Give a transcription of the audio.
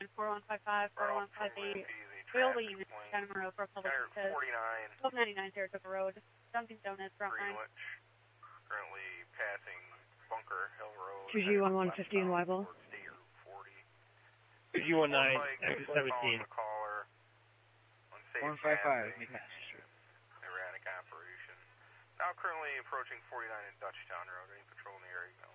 4155, 4158. Wheel the unit, County Monroe for public access. 1299 Saratoga Road, Dunkin' Donuts, front line. Currently passing Bunker Hill Road. 2G1150 in Wyville. 2G19, exit 17. 155, McMaster Street. Erratic operation. Now currently approaching 49 in Dutchtown Road. Any patrol in the area?